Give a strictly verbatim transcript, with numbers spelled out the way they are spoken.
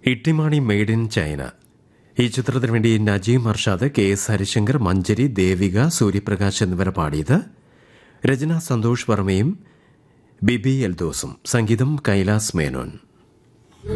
Ittymaani made in China. ഈ ചിത്രത്തിന് വേണ്ടി നജീം അർഷാദ്, കെ എസ് ഹരിശങ്കർ, മഞ്ജരി, ദേവിക, സൂര്യപ്രകാശ് എന്നിവർ പാടിയത്. രചന സന്തോഷ് വർമ്മയും ബിബി എൽദോസും. സംഗീതം കൈലാസ് മേനോൻ.